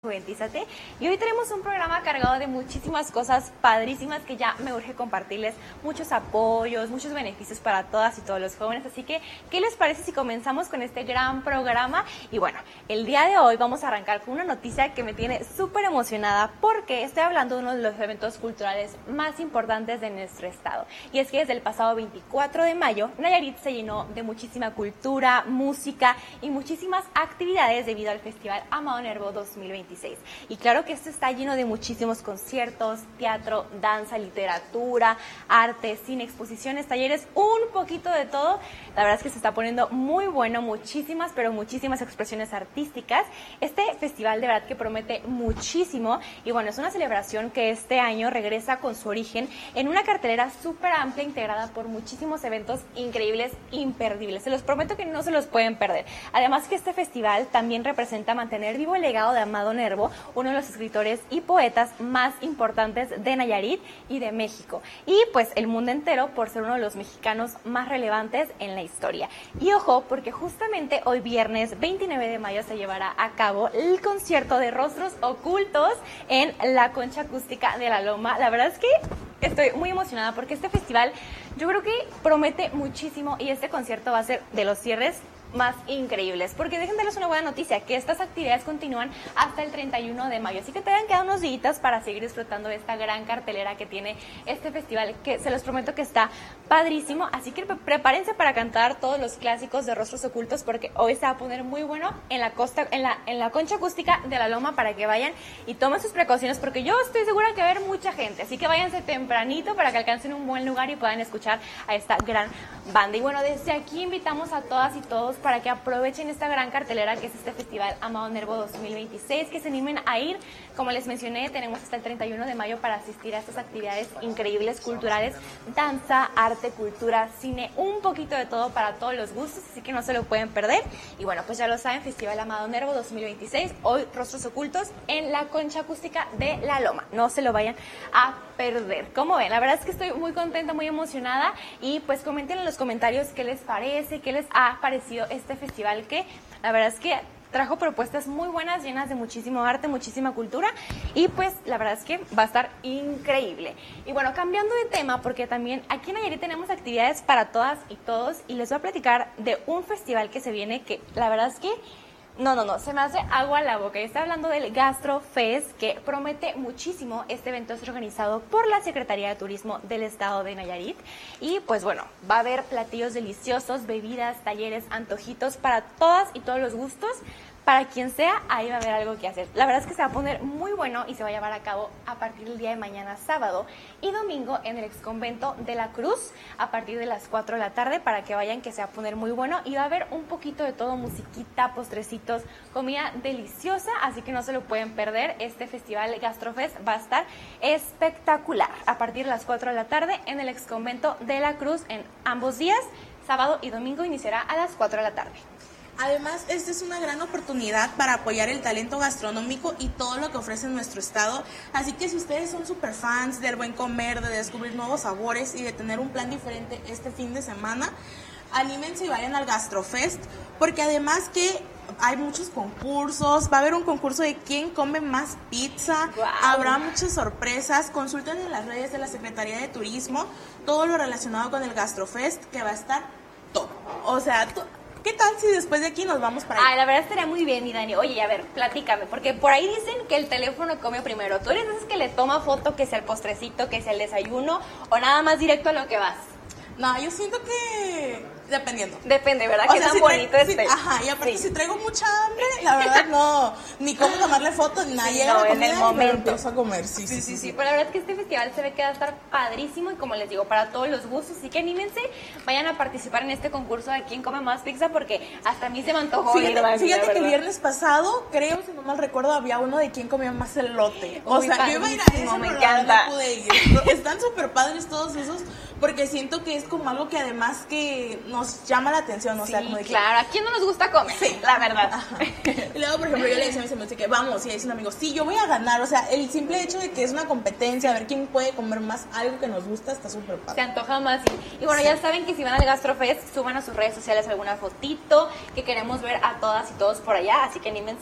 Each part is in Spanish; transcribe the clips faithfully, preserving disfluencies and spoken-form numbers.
Juventízate, y hoy tenemos un programa cargado de muchísimas cosas padrísimas que ya me urge compartirles, muchos apoyos, muchos beneficios para todas y todos los jóvenes, así que ¿qué les parece si comenzamos con este gran programa? Y bueno, el día de hoy vamos a arrancar con una noticia que me tiene súper emocionada porque estoy hablando de uno de los eventos culturales más importantes de nuestro estado, y es que desde el pasado veinticuatro de mayo Nayarit se llenó de muchísima cultura, música y muchísimas actividades debido al Festival Amado Nervo dos mil veintiséis. Y claro que esto está lleno de muchísimos conciertos, teatro, danza, literatura, arte, cine, exposiciones, talleres, un poquito de todo. La verdad es que se está poniendo muy bueno, muchísimas, pero muchísimas expresiones artísticas. Este festival de verdad que promete muchísimo y bueno, es una celebración que este año regresa con su origen en una cartelera súper amplia integrada por muchísimos eventos increíbles, imperdibles. Se los prometo que no se los pueden perder. Además que este festival también representa mantener vivo el legado de Amado Nervo, uno de los escritores y poetas más importantes de Nayarit y de México, y pues el mundo entero por ser uno de los mexicanos más relevantes en la historia. Y ojo, porque justamente hoy viernes veintinueve de mayo se llevará a cabo el concierto de Rostros Ocultos en la Concha Acústica de la Loma. La verdad es que estoy muy emocionada porque este festival yo creo que promete muchísimo y este concierto va a ser de los cierres más increíbles, porque dejen darles una buena noticia, que estas actividades continúan hasta el treinta y uno de mayo, así que te han quedado unos días para seguir disfrutando de esta gran cartelera que tiene este festival, que se los prometo que está padrísimo, así que prepárense para cantar todos los clásicos de Rostros Ocultos, porque hoy se va a poner muy bueno en la costa, en la, en la Concha Acústica de la Loma, para que vayan y tomen sus precauciones, porque yo estoy segura que va a haber mucha gente, así que váyanse tempranito para que alcancen un buen lugar y puedan escuchar a esta gran banda. Y bueno, desde aquí invitamos a todas y todos para que aprovechen esta gran cartelera que es este Festival Amado Nervo dos mil veintiséis, que se animen a ir. Como les mencioné, tenemos hasta el treinta y uno de mayo para asistir a estas actividades increíbles, culturales, danza, arte, cultura, cine, un poquito de todo para todos los gustos, así que no se lo pueden perder. Y bueno, pues ya lo saben, Festival Amado Nervo dos mil veintiséis, hoy Rostros Ocultos en la Concha Acústica de la Loma, no se lo vayan a perder. Como ven, la verdad es que estoy muy contenta, muy emocionada, y pues comenten en los comentarios qué les parece, qué les ha parecido este festival, que la verdad es que trajo propuestas muy buenas, llenas de muchísimo arte, muchísima cultura, y pues la verdad es que va a estar increíble. Y bueno, cambiando de tema, porque también aquí en Nayarit tenemos actividades para todas y todos, y les voy a platicar de un festival que se viene, que la verdad es que No, no, no, se me hace agua a la boca. Y está hablando del Gastro Fest, que promete muchísimo. Este evento es organizado por la Secretaría de Turismo del Estado de Nayarit. Y pues bueno, va a haber platillos deliciosos, bebidas, talleres, antojitos para todas y todos los gustos. Para quien sea, ahí va a haber algo que hacer. La verdad es que se va a poner muy bueno y se va a llevar a cabo a partir del día de mañana, sábado y domingo, en el exconvento de la Cruz, a partir de las cuatro de la tarde, para que vayan, que se va a poner muy bueno. Y va a haber un poquito de todo, musiquita, postrecitos, comida deliciosa, así que no se lo pueden perder. Este festival Gastrofest va a estar espectacular. A partir de las cuatro de la tarde, en el exconvento de la Cruz, en ambos días, sábado y domingo, iniciará a las cuatro de la tarde. Además, esta es una gran oportunidad para apoyar el talento gastronómico y todo lo que ofrece nuestro estado. Así que si ustedes son súper fans del buen comer, de descubrir nuevos sabores y de tener un plan diferente este fin de semana, anímense y vayan al Gastrofest, porque además que hay muchos concursos, va a haber un concurso de quién come más pizza, wow. Habrá muchas sorpresas. Consulten en las redes de la Secretaría de Turismo todo lo relacionado con el Gastrofest, que va a estar top. O sea, to- ¿qué tal si después de aquí nos vamos para allá? Ay, la verdad estaría muy bien, mi Dani. Oye, a ver, platícame, porque por ahí dicen que el teléfono come primero. ¿Tú eres de esos que le toma foto, que sea el postrecito, que sea el desayuno, o nada más directo a lo que vas? No, yo siento que dependiendo. Depende, ¿verdad? O Qué sea, tan si bonito tra- esté. Si, ajá, y aparte sí. si traigo mucha hambre, la verdad no, ni cómo tomarle fotos, ni nada. Sí, Llega no, la en comida el y momento. me empiezo a comer. Sí, sí, sí, sí, sí. Pero la verdad es que este festival se ve que va a estar padrísimo y, como les digo, para todos los gustos. Así que anímense, vayan a participar en este concurso de quién come más pizza, porque hasta a mí se me antojó. Fíjate, ir, fíjate que el viernes pasado, creo, si no mal recuerdo, había uno de quién comía más elote. O Uy, sea, yo iba a ir a ese, me pero encanta. no pude ir. Están súper padres todos esos, porque siento que es como algo que además que nos llama la atención, o Sí, sea, como de que, claro, ¿a quién no nos gusta comer? sí, la verdad. Ajá. Y luego, por ejemplo, yo le decía a mis amigos que vamos, y dice un amigo, sí, yo voy a ganar. O sea, el simple hecho de que es una competencia, a ver quién puede comer más algo que nos gusta, está súper padre. Se antoja más. Y, y bueno, Sí. ya saben que si van al Gastrofest, suban a sus redes sociales alguna fotito, que queremos ver a todas y todos por allá, así que anímense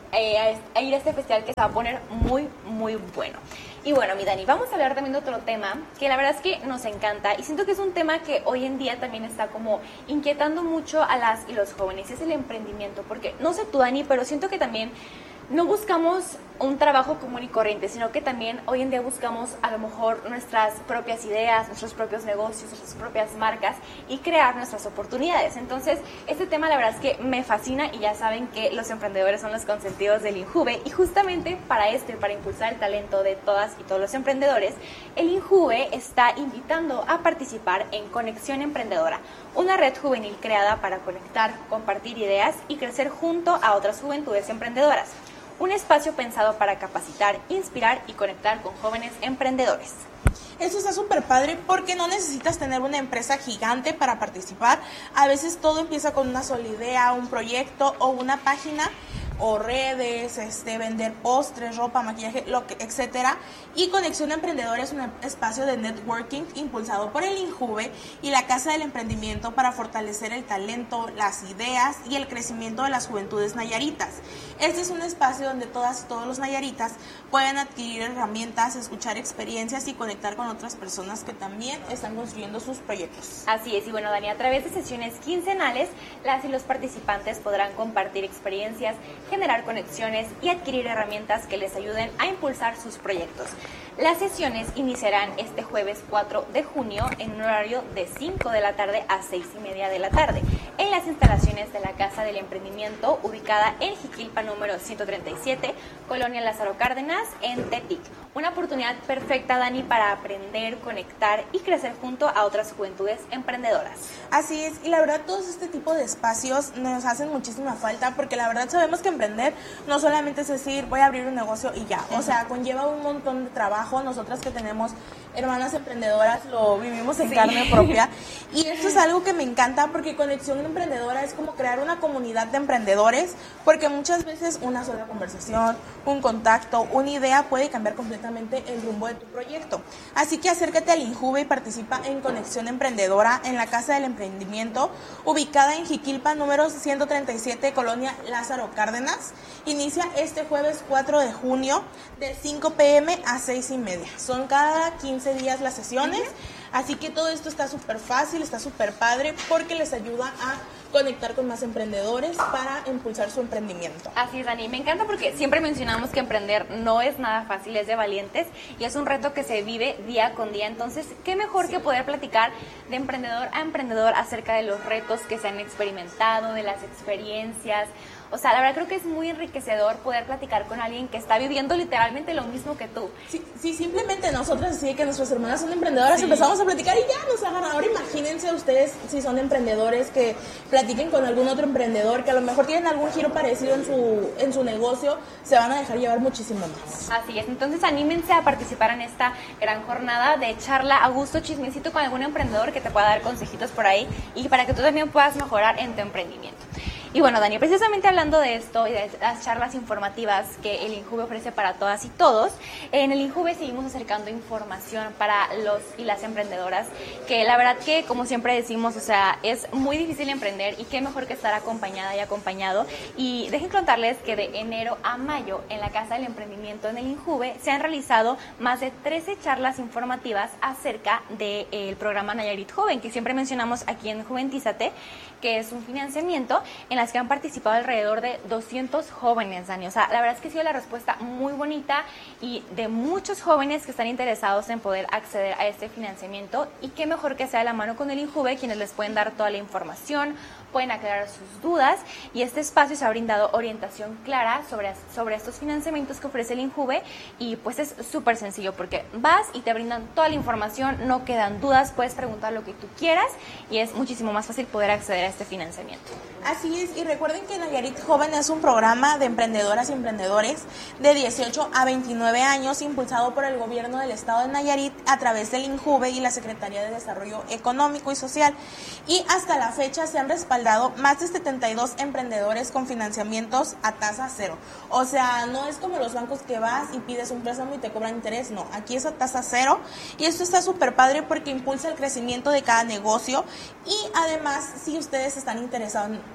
eh, a ir a este festival que se va a poner muy, muy bueno. Y bueno, mi Dani, vamos a hablar también de otro tema que la verdad es que nos encanta y siento que es un tema que hoy en día también está como inquietando mucho a las y los jóvenes, es el emprendimiento, porque no sé tú, Dani, pero siento que también no buscamos un trabajo común y corriente, sino que también hoy en día buscamos a lo mejor nuestras propias ideas, nuestros propios negocios, nuestras propias marcas y crear nuestras oportunidades. Entonces, este tema la verdad es que me fascina y ya saben que los emprendedores son los consentidos del INJUVE y justamente para esto y para impulsar el talento de todas y todos los emprendedores, el INJUVE está invitando a participar en Conexión Emprendedora, una red juvenil creada para conectar, compartir ideas y crecer junto a otras juventudes emprendedoras. Un espacio pensado para capacitar, inspirar y conectar con jóvenes emprendedores. Eso está súper padre porque no necesitas tener una empresa gigante para participar. A veces todo empieza con una sola idea, un proyecto o una página o redes, este, vender postres, ropa, maquillaje, lo que, etcétera. Y Conexión Emprendedora es un espacio de networking impulsado por el INJUVE y la Casa del Emprendimiento para fortalecer el talento, las ideas y el crecimiento de las juventudes nayaritas. Este es un espacio donde todas y todos los nayaritas pueden adquirir herramientas, escuchar experiencias y conectar con otras personas que también están construyendo sus proyectos. Así es, y bueno, Dani, a través de sesiones quincenales, las y los participantes podrán compartir experiencias, generar conexiones y adquirir herramientas que les ayuden a impulsar sus proyectos. Las sesiones iniciarán este jueves cuatro de junio en un horario de cinco de la tarde a seis y media de la tarde en las instalaciones de la Casa del Emprendimiento ubicada en Jiquilpan número ciento treinta y siete, Colonia Lázaro Cárdenas, en Tepic. Una oportunidad perfecta, Dani, para aprender, conectar y crecer junto a otras juventudes emprendedoras. Así es, y la verdad todos este tipo de espacios nos hacen muchísima falta porque la verdad sabemos que emprender no solamente es decir voy a abrir un negocio y ya, o sea, conlleva un montón de trabajo. Nosotras que tenemos hermanas emprendedoras lo vivimos en sí. carne propia y esto es algo que me encanta porque Conexión Emprendedora es como crear una comunidad de emprendedores porque muchas veces una sola conversación, un contacto, una idea puede cambiar completamente el rumbo de tu proyecto. Así que acércate al INJUVE y participa en Conexión Emprendedora en la Casa del Emprendimiento ubicada en Jiquilpan número ciento treinta y siete, Colonia Lázaro Cárdenas. Inicia este jueves cuatro de junio de cinco pe eme a seis y media. Son cada quince días las sesiones, así que todo esto está súper fácil, está súper padre porque les ayuda a conectar con más emprendedores para impulsar su emprendimiento. Así es, Dani, me encanta porque siempre mencionamos que emprender no es nada fácil, es de valientes y es un reto que se vive día con día. Entonces, qué mejor sí. que poder platicar de emprendedor a emprendedor acerca de los retos que se han experimentado, de las experiencias. O sea, la verdad creo que es muy enriquecedor poder platicar con alguien que está viviendo literalmente lo mismo que tú. Sí, sí simplemente nosotras, así que nuestras hermanas son emprendedoras, sí. empezamos a platicar y ya nos agarran. Ahora imagínense ustedes si son emprendedores que platiquen con algún otro emprendedor que a lo mejor tienen algún giro parecido en su, en su negocio, se van a dejar llevar muchísimo más. Así es, entonces anímense a participar en esta gran jornada de charla a gusto, chismecito con algún emprendedor que te pueda dar consejitos por ahí y para que tú también puedas mejorar en tu emprendimiento. Y bueno, Dani, precisamente hablando de esto y de las charlas informativas que el INJUVE ofrece para todas y todos, en el INJUVE seguimos acercando información para los y las emprendedoras, que la verdad que, como siempre decimos, o sea, es muy difícil emprender y qué mejor que estar acompañada y acompañado. Y dejen contarles que de enero a mayo en la Casa del Emprendimiento en el INJUVE se han realizado más de trece charlas informativas acerca del programa Nayarit Joven, que siempre mencionamos aquí en Juventízate, que es un financiamiento en las que han participado alrededor de doscientos jóvenes, Dani. O sea, la verdad es que ha sido la respuesta muy bonita y de muchos jóvenes que están interesados en poder acceder a este financiamiento y qué mejor que sea de la mano con el INJUVE, quienes les pueden dar toda la información, pueden aclarar sus dudas y este espacio se ha brindado orientación clara sobre, sobre estos financiamientos que ofrece el INJUVE y pues es súper sencillo porque vas y te brindan toda la información, no quedan dudas, puedes preguntar lo que tú quieras y es muchísimo más fácil poder acceder a este financiamiento. Así es, y recuerden que Nayarit Joven es un programa de emprendedoras y emprendedores de dieciocho a veintinueve años impulsado por el gobierno del estado de Nayarit a través del INJUVE y la Secretaría de Desarrollo Económico y Social. Y hasta la fecha se han respaldado más de setenta y dos emprendedores con financiamientos a tasa cero. O sea, no es como los bancos que vas y pides un préstamo y te cobran interés, no, aquí es a tasa cero y esto está súper padre porque impulsa el crecimiento de cada negocio y además si ustedes están interesados en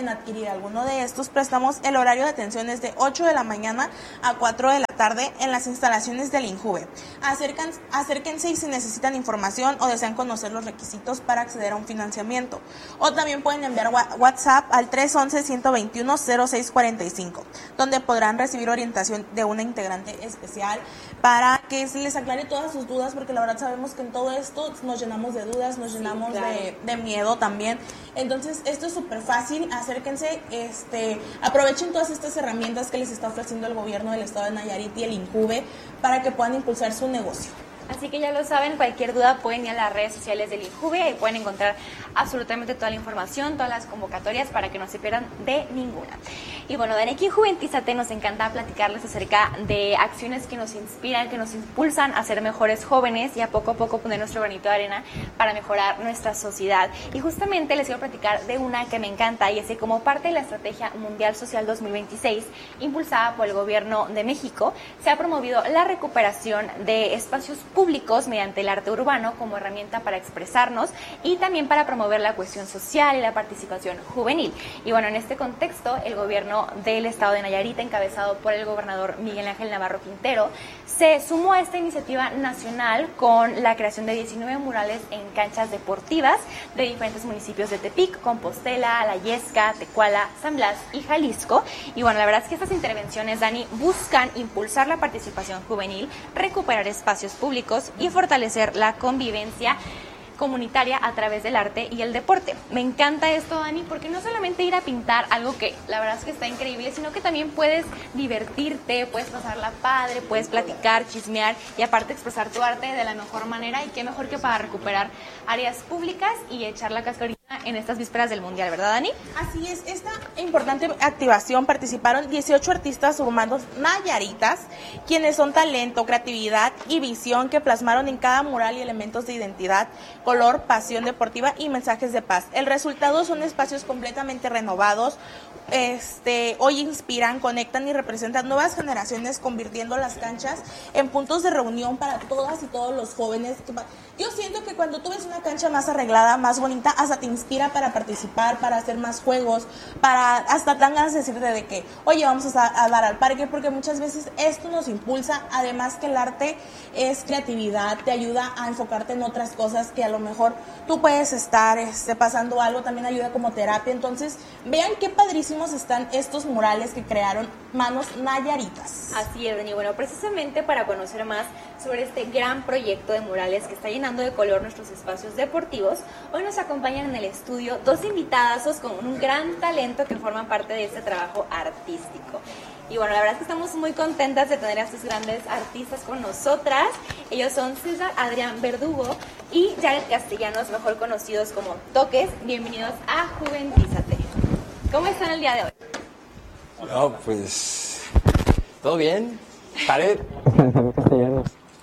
deseen adquirir alguno de estos préstamos, el horario de atención es de ocho de la mañana a cuatro de la tarde en las instalaciones del INJUVE. Acercan, acérquense y si necesitan información o desean conocer los requisitos para acceder a un financiamiento. O también pueden enviar WhatsApp al tres once, ciento veintiuno, cero seis cuarenta y cinco, donde podrán recibir orientación de una integrante especial para que se les aclare todas sus dudas, porque la verdad sabemos que en todo esto nos llenamos de dudas, nos llenamos sí, claro. de, de miedo también. Entonces esto es súper fácil, acérquense, este, aprovechen todas estas herramientas que les está ofreciendo el gobierno del estado de Nayarit y el INJUVE para que puedan impulsar su negocio. Así que ya lo saben, cualquier duda pueden ir a las redes sociales del INJUVE y pueden encontrar absolutamente toda la información, todas las convocatorias para que no se pierdan de ninguna. Y bueno, de aquí en Juventízate nos encanta platicarles acerca de acciones que nos inspiran, que nos impulsan a ser mejores jóvenes y a poco a poco poner nuestro granito de arena para mejorar nuestra sociedad. Y justamente les quiero platicar de una que me encanta y es que como parte de la Estrategia Mundial Social dos mil veintiséis, impulsada por el Gobierno de México, se ha promovido la recuperación de espacios públicos mediante el arte urbano como herramienta para expresarnos y también para promover la cohesión social y la participación juvenil. Y bueno, en este contexto, el gobierno del estado de Nayarit, encabezado por el gobernador Miguel Ángel Navarro Quintero, se sumó a esta iniciativa nacional con la creación de diecinueve murales en canchas deportivas de diferentes municipios de Tepic, Compostela, La Yesca, Tecuala, San Blas y Jalisco. Y bueno, la verdad es que estas intervenciones, Dani, buscan impulsar la participación juvenil, recuperar espacios públicos y fortalecer la convivencia comunitaria a través del arte y el deporte. Me encanta esto, Dani, porque no solamente ir a pintar algo que la verdad es que está increíble, sino que también puedes divertirte, puedes pasarla padre, puedes platicar, chismear y aparte expresar tu arte de la mejor manera, y qué mejor que para recuperar áreas públicas y echar la cascarita en estas vísperas del Mundial, ¿verdad, Dani? Así es, esta importante activación participaron dieciocho artistas urbanos nayaritas, quienes son talento, creatividad y visión que plasmaron en cada mural y elementos de identidad, color, pasión deportiva y mensajes de paz. El resultado son espacios completamente renovados, este, hoy inspiran, conectan y representan nuevas generaciones, convirtiendo las canchas en puntos de reunión para todas y todos los jóvenes. Yo siento que cuando tú ves una cancha más arreglada, más bonita, hasta te inspira para participar, para hacer más juegos, para hasta dan ganas de decirte de que, oye, vamos a, a dar al parque, porque muchas veces esto nos impulsa, además que el arte es creatividad, te ayuda a enfocarte en otras cosas que a lo mejor tú puedes estar este, pasando algo, también ayuda como terapia. Entonces, vean qué padrísimos están estos murales que crearon manos nayaritas. Así es, Dani. Bueno, precisamente para conocer más sobre este gran proyecto de murales que está llenando de color nuestros espacios deportivos, hoy nos acompañan en el estudio dos invitadazos con un gran talento que forman parte de este trabajo artístico. Y bueno, la verdad es que estamos muy contentas de tener a estos grandes artistas con nosotras. Ellos son César Adrián Verdugo y Jared Castellanos, mejor conocidos como Toques. Bienvenidos a Juventízate. ¿Cómo están el día de hoy? No, pues... ¿todo bien? Jared. Castellanos.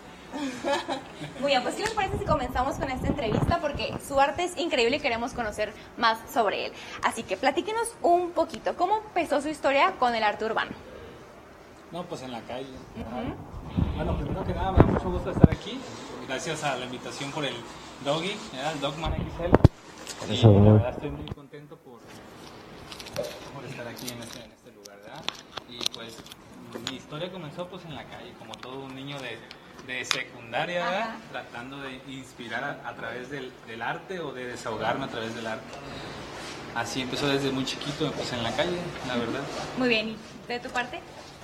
Muy bien, pues ¿qué les parece si comenzamos con esta entrevista? Porque su arte es increíble y queremos conocer más sobre él. Así que platíquenos un poquito. ¿Cómo empezó su historia con el arte urbano? No, pues en la calle. Uh-huh. Bueno, primero que nada, me da mucho gusto estar aquí. Gracias a la invitación por el Doggy, ¿verdad? El Dogman X L. Y la verdad estoy muy contento por, por estar aquí en este, en este lugar, ¿verdad? Y pues mi historia comenzó pues en la calle, como todo un niño de, de secundaria, ¿verdad? Tratando de inspirar a, a través del, del arte o de desahogarme a través del arte. Así empezó desde muy chiquito, empecé en la calle, la verdad. Muy bien, ¿y de tu parte?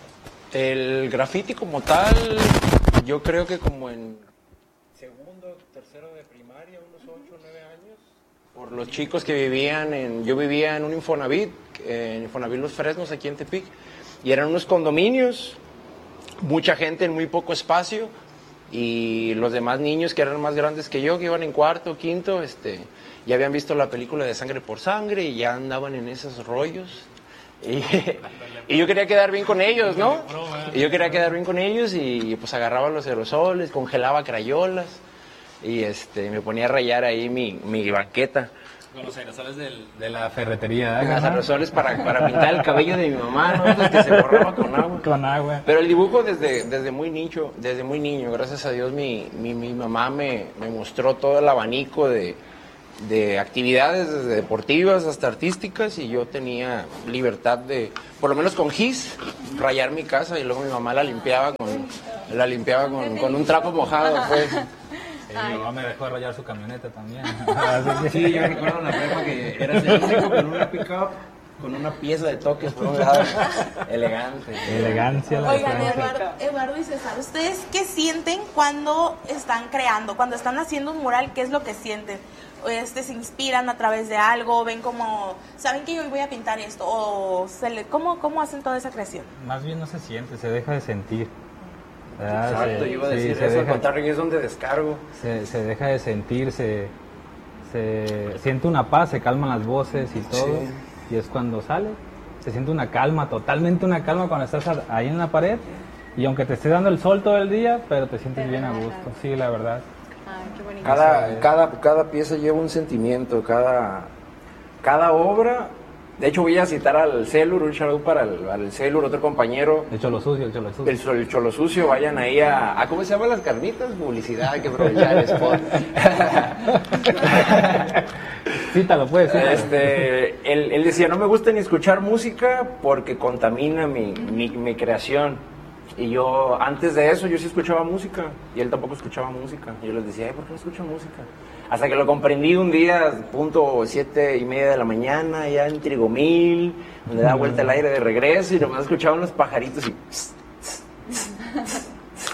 El graffiti como tal, yo creo que como en segundo, tercero de primaria, unos ocho, nueve años, por los chicos que vivían en, yo vivía en un Infonavit, en Infonavit Los Fresnos, aquí en Tepic, y eran unos condominios, mucha gente en muy poco espacio, y los demás niños que eran más grandes que yo, que iban en cuarto, quinto, este, ya habían visto la película de Sangre por Sangre y ya andaban en esos rollos. Y, y yo quería quedar bien con ellos, ¿no? Y yo quería quedar bien con ellos y pues agarraba los aerosoles, congelaba crayolas y este me ponía a rayar ahí mi, mi banqueta. Con los aerosoles del, de la ferretería, ¿eh? Los aerosoles para, para pintar el cabello de mi mamá, ¿no? Entonces, que se borraba con agua. Con agua. Pero el dibujo desde, desde muy nicho, desde muy niño, gracias a Dios mi, mi, mi mamá me, me mostró todo el abanico de, de actividades desde deportivas hasta artísticas, y yo tenía libertad de, por lo menos con gis, rayar mi casa, y luego mi mamá la limpiaba con, la limpiaba con, con un trapo mojado, pues. Sí, mi mamá me dejó rayar su camioneta también. Sí, yo recuerdo en la prepa que eras el único con una pick-up, con una pieza de toques por un lado. Elegante. Elegancia. La Oigan, Eduardo, Eduardo y César, ¿ustedes qué sienten cuando están creando, cuando están haciendo un mural? ¿Qué es lo que sienten? Este, ¿se inspiran a través de algo? ¿Ven como, saben que yo voy a pintar esto? ¿O se le, ¿cómo, cómo hacen toda esa creación? Más bien no se siente, se deja de sentir. Exacto, yo iba a decir sí, eso, deja, contar es donde descargo. Se, se deja de sentir, se, se siente una paz, se calman las voces y todo, sí. Y es cuando sale, se siente una calma, totalmente una calma cuando estás ahí en la pared, y aunque te esté dando el sol todo el día, pero te sientes bien a gusto, sí, la verdad. Ay, qué bonito. Cada, cada, cada pieza lleva un sentimiento, cada, cada obra. De hecho, voy a citar al Celur, un shout para el, al Celur, otro compañero. El Cholo Sucio, el Cholo Sucio. El, el Cholo Sucio, vayan ahí a, a, ¿cómo se llaman las carnitas? Publicidad, hay que aprovechar el spot. Cítalo, pues. Cítalo. Este, él, él decía, no me gusta ni escuchar música porque contamina mi, mi, mi creación. Y yo, antes de eso, yo sí escuchaba música, y él tampoco escuchaba música. Y yo les decía, ¿por qué no escucho música? Hasta que lo comprendí un día, punto siete y media de la mañana, ya en Trigomil, donde da vuelta el aire de regreso, y nomás escuchaba unos pajaritos y... Pss, pss, pss, pss.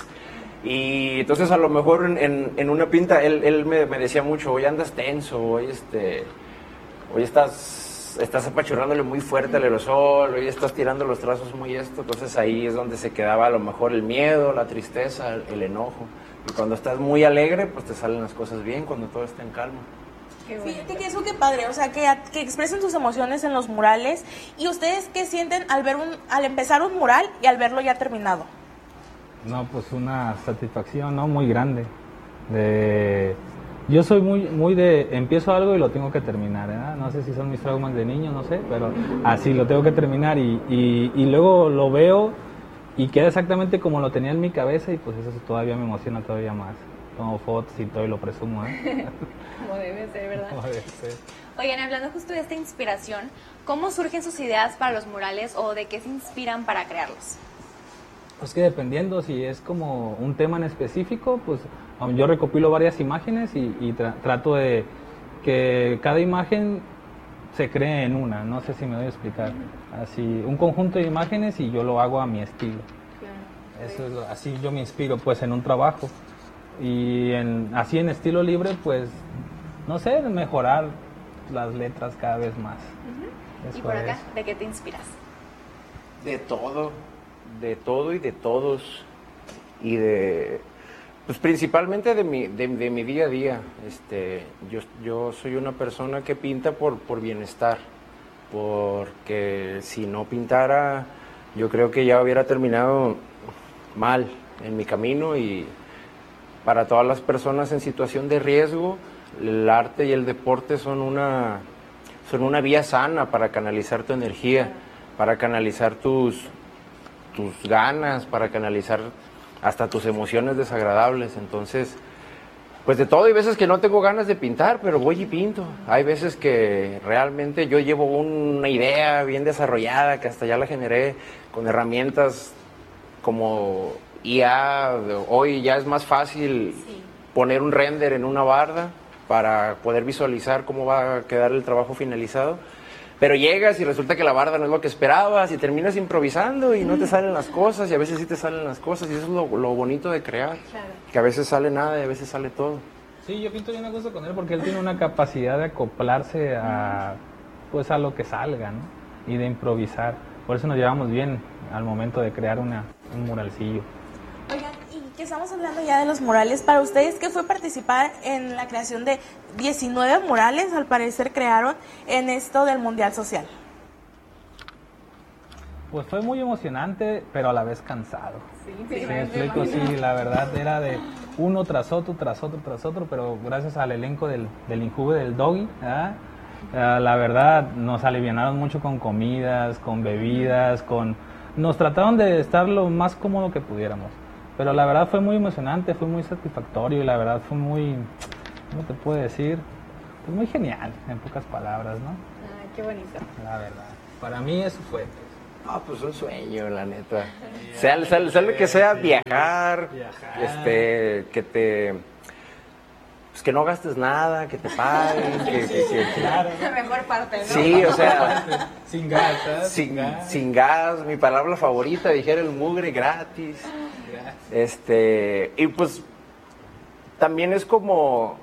Y entonces a lo mejor en, en, en una pinta, él, él me, me decía mucho, hoy andas tenso, hoy, este, hoy estás, estás apachurrándole muy fuerte al aerosol, hoy estás tirando los trazos muy esto. Entonces ahí es donde se quedaba a lo mejor el miedo, la tristeza, el, el enojo. Y cuando estás muy alegre, pues te salen las cosas bien, cuando todo está en calma. Fíjate que eso qué padre, o sea, que, que expresen sus emociones en los murales. ¿Y ustedes qué sienten al ver un, al empezar un mural y al verlo ya terminado? No, pues una satisfacción, ¿no? Muy grande. De... Yo soy muy muy de, empiezo algo y lo tengo que terminar, ¿verdad? No sé si son mis traumas de niño, no sé, pero así lo tengo que terminar, y, y, y luego lo veo y queda exactamente como lo tenía en mi cabeza, y pues eso todavía me emociona todavía más. Tomo fotos y todo y lo presumo, ¿eh? Como debe ser, ¿verdad? Como debe ser. Oigan, hablando justo de esta inspiración, ¿cómo surgen sus ideas para los murales o de qué se inspiran para crearlos? Pues que dependiendo, si es como un tema en específico, pues um, yo recopilo varias imágenes y, y tra- trato de que cada imagen se cree en una, no sé si me doy a explicar. Así, un conjunto de imágenes y yo lo hago a mi estilo. Claro. Eso es lo, así yo me inspiro pues en un trabajo. Y en, así en estilo libre, pues, no sé, mejorar las letras cada vez más. Uh-huh. ¿Y por acá, de qué te inspiras? De todo. De todo y de todos, y de, pues principalmente de mi, de, de mi día a día. Este, yo, yo soy una persona que pinta por, por bienestar, porque si no pintara, yo creo que ya hubiera terminado mal en mi camino. Y para todas las personas en situación de riesgo, el arte y el deporte son una, son una vía sana para canalizar tu energía, para canalizar tus tus ganas, para canalizar hasta tus emociones desagradables. Entonces, pues de todo, hay veces que no tengo ganas de pintar, pero voy y pinto. Hay veces que realmente yo llevo una idea bien desarrollada, que hasta ya la generé con herramientas como I A. Hoy ya es más fácil sí. poner un render en una barda para poder visualizar cómo va a quedar el trabajo finalizado. Pero llegas y resulta que la barda no es lo que esperabas, y terminas improvisando y no te salen las cosas, y a veces sí te salen las cosas, y eso es lo, lo bonito de crear, claro. Que a veces sale nada y a veces sale todo. Sí, yo pinto bien a gusto con él porque él tiene una capacidad de acoplarse a, pues, a lo que salga, ¿no? Y de improvisar. Por eso nos llevamos bien al momento de crear una, un muralcillo. Oigan, y que estamos hablando ya de los murales, para ustedes, ¿qué fue participar en la creación de diecinueve murales, al parecer crearon, en esto del Mundial Social? Pues fue muy emocionante, pero a la vez cansado. Sí, sí, sí, me explico, sí, la verdad era de uno tras otro, tras otro, tras otro, pero gracias al elenco del, del Injuve del Doggy, ¿verdad? Uh, la verdad nos alivianaron mucho con comidas, con bebidas, con nos trataron de estar lo más cómodo que pudiéramos. Pero la verdad fue muy emocionante, fue muy satisfactorio, y la verdad fue muy, ¿cómo te puedo decir? pues muy genial, en pocas palabras, ¿no? Ah, qué bonito. La verdad. Para mí eso fue. Ah, pues un sueño, la neta. Sea, sea, sea lo que sea, viajar, Viajar. este, que te... Pues que no gastes nada, que te paguen, que... que- que- Claro. La mejor parte, ¿no? Sí, o sea, Sin gas, ¿sabes? sin, gas. sin gas, mi palabra favorita, dijera el mugre gratis. Gas. Este, y pues también es como,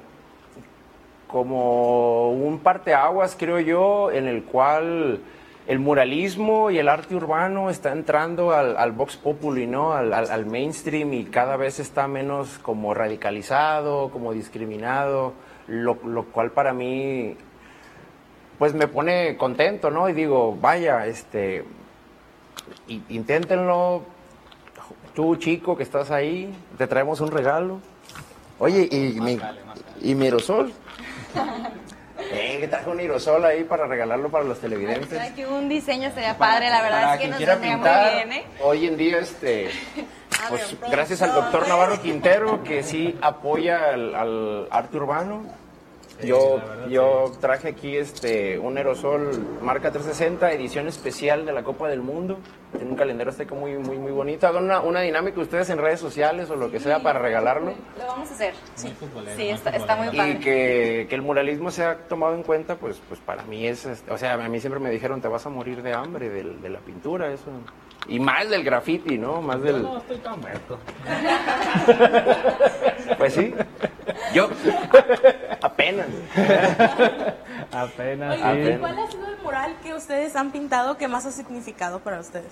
como un parteaguas, creo yo, en el cual el muralismo y el arte urbano está entrando al, al vox populi, ¿no? Al, al, al mainstream, y cada vez está menos como radicalizado, como discriminado, lo, lo cual para mí pues me pone contento, ¿no? Y digo, vaya, este, i- inténtenlo. Tú, chico, que estás ahí, te traemos un regalo. Oye, y mi, vale, más vale. y mi aerosol. Eh, que traje un aerosol ahí para regalarlo para los televidentes. Ay, que un diseño sería padre, la verdad Para es que quien nos quiera vendría muy pintar, bien, ¿eh? hoy en día, este, A pues ver, gracias al doctor Navarro Quintero, que sí apoya al, al arte urbano. Sí, Yo, la verdad, yo traje aquí este un aerosol marca trescientos sesenta, edición especial de la Copa del Mundo. Tiene un calendario azteca muy, muy, muy bonito. Hagan una, una dinámica ustedes en redes sociales o lo que sea para regalarlo. Lo vamos a hacer. Muy futbolero, Sí, muy está, está muy futbolero. Y padre. que, que el muralismo sea tomado en cuenta, pues, pues para mí es, este, o sea, a mí siempre me dijeron, te vas a morir de hambre del- de la pintura, eso. Y más del graffiti, ¿no? Más Yo del... no estoy tan muerto. Pues sí. Yo apenas. Apenas, Oigan, sí. ¿y cuál ha sido el mural que ustedes han pintado que más ha significado para ustedes?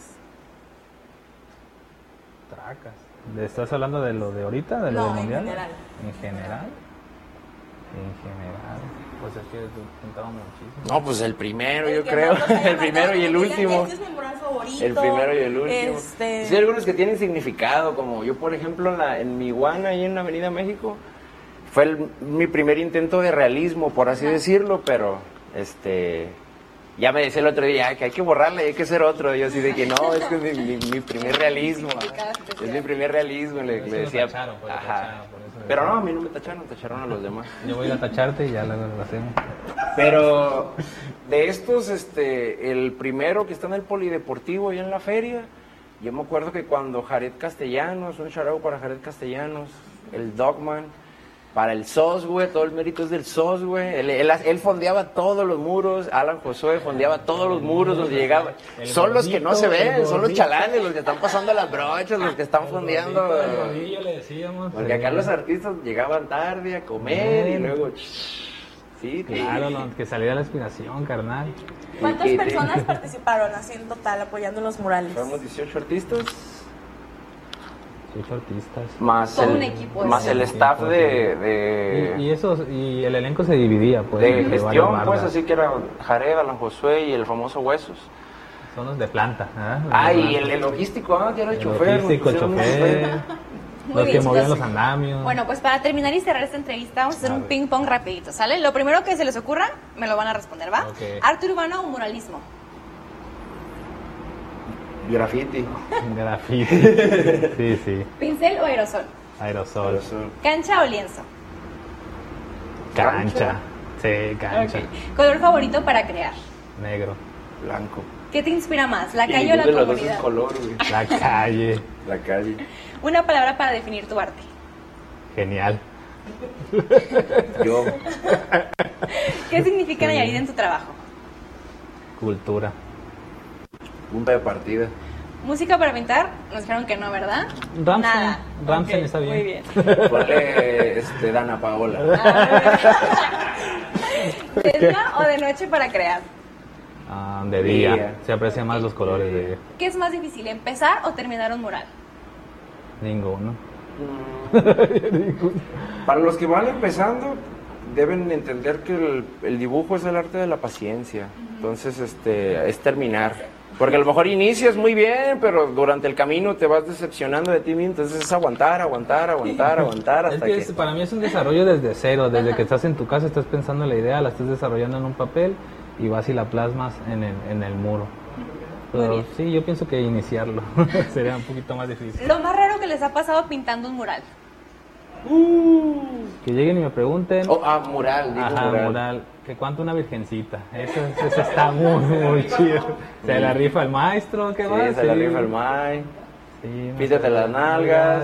Tracas. ¿Estás hablando de lo de ahorita, de lo No, del en mundial? general. En general. En general. Pues es que pintaron muchísimo. No, pues el primero, El yo que creo. más los haya El primero y el marcado, que digan, último. Este es mi mural favorito. El primero y el último. Este... Sí, hay algunos que tienen significado, como yo, por ejemplo, en, la, en mi Iguana, ahí en la Avenida México, fue el- mi primer intento de realismo, por así decirlo, pero este ya me decía el otro día "Ay, que hay que borrarle, hay que hacer otro". Y yo así de que no, es que es mi, mi- mi primer realismo. Es mi primer realismo, le, Por le eso decía. lo tacharon, pues, lo Ajá. tacharon, por eso. Pero no, a mí no me tacharon, tacharon a los demás. Yo voy a ir a tacharte y ya luego lo hacemos. Pero de estos, este, el primero que está en el polideportivo y en la feria, yo me acuerdo que cuando Jared Castellanos, un shout out para Jared Castellanos, el Dogman, para el S O S, güey, todo el mérito es del S O S, güey. Él, él, él fondeaba todos los muros, Alan Josué fondeaba todos los muros donde llegaba. El Son los que no se gordito, ven, el son los gordito. chalanes, los que están pasando las brochas, los que están fondeando. El rodillo le decíamos. Porque acá los artistas llegaban tarde a comer y Mm. luego... Sí, Claro, no, que saliera la inspiración, carnal. ¿Cuántas Y- y- personas participaron así en total apoyando los murales? Fuimos dieciocho artistas. Ocho artistas. Más Todo el, un equipo, más sí. el staff Sí, de, de, Y, y eso, y el elenco se dividía, pues. de entre varias gestión, pues bandas. así que era Jared, Alan Josué y el famoso Huesos. Son los de planta, ¿ah? Los Ah, de y planta. el, el logístico, ah, que era el, El chofer. nos logístico, el pusieron un chofer. Muy Los bien, que movían chicos. los andamios. Bueno, pues para terminar y cerrar esta entrevista, vamos a hacer A un ver. ping pong rapidito, ¿sale? Lo primero que se les ocurra, me lo van a responder, ¿va? Ok. ¿Arte urbano o muralismo? Graffiti. Grafiti. Sí, sí. ¿Pincel o aerosol? Aerosol. ¿Cancha o lienzo? Cancha. Sí, cancha. Ok. ¿Color favorito para crear? Negro. Blanco. ¿Qué te inspira más, la Y calle o la ninguno de los dos es comunidad? color, güey. La calle. La calle. Una palabra para definir tu arte. Genial. Yo. ¿Qué significa Nayarit en tu trabajo? Cultura. Punta de partida. ¿Música para pintar? Nos dijeron que no, ¿verdad? Ramstein. Nada. Ramstein Ok, está bien. Muy bien. Ponle este, Dana Paola. ¿De día o de noche para crear? Ah, de día. Día. Se aprecian más los colores de ¿Qué es más difícil, empezar o terminar un mural? ninguno. Para los que van empezando, deben entender que el, el dibujo es el arte de la paciencia. Entonces, este, es terminar. Porque a lo mejor inicias muy bien, pero durante el camino te vas decepcionando de ti mismo. Entonces es aguantar, aguantar, aguantar, aguantar Es hasta que que... es- para mí es un desarrollo desde cero, desde que estás en tu casa, estás pensando en la idea, la estás desarrollando en un papel y vas y la plasmas en el, en el muro. Muy Pero bien. sí, yo pienso que iniciarlo sería un poquito más difícil. Lo más raro que les ha pasado pintando un mural. Uh, Que lleguen y me pregunten. Oh, ah, mural, digo Ajá, mural. mural. ¿Que cuánto una virgencita? Eso, eso está muy, muy chido. Se la rifa el maestro, ¿qué Sí, más? se la rifa el May. Sí, no Pítate sé. las nalgas.